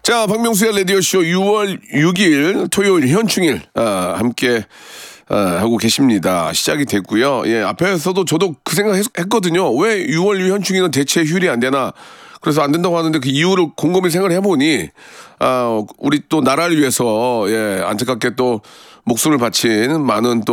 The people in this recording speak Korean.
자, 박명수의 라디오쇼 6월 6일 토요일 현충일 함께 하고 계십니다. 시작이 됐고요. 예, 앞에서도 저도 그 생각 했거든요. 왜 6월 6일 현충일은 대체 휴일이 안 되나? 그래서 안 된다고 하는데 그 이유를 곰곰이 생각을 해보니 우리 또 나라를 위해서 예, 안타깝게 또 목숨을 바친 많은 또